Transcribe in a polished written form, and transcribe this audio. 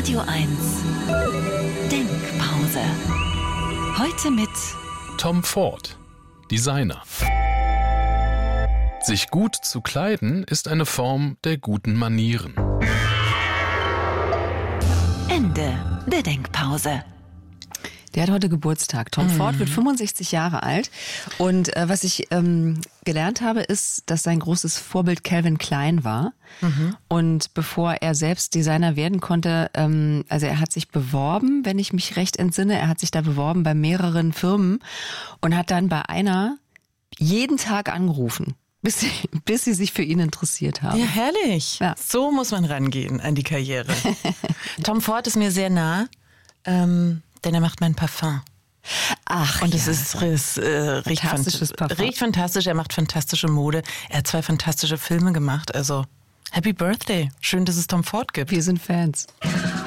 Radio 1 Denkpause. Heute mit Tom Ford, Designer. Sich gut zu kleiden ist eine Form der guten Manieren. Ende der Denkpause. Der hat heute Geburtstag. Tom Ford wird 65 Jahre alt. Und was ich gelernt habe, ist, dass sein großes Vorbild Calvin Klein war. Und bevor er selbst Designer werden konnte, also er hat sich beworben, wenn ich mich recht entsinne, er hat sich da beworben bei mehreren Firmen und hat dann bei einer jeden Tag angerufen, bis sie sich für ihn interessiert haben. Ja, herrlich. Ja. So muss man rangehen an die Karriere. Tom Ford ist mir sehr nah. Denn er macht mein Parfum. Ach, und ja, riecht fantastisches Parfum. Riecht fantastisch, er macht fantastische Mode. Er hat 2 fantastische Filme gemacht. Also, Happy Birthday. Schön, dass es Tom Ford gibt. Wir sind Fans.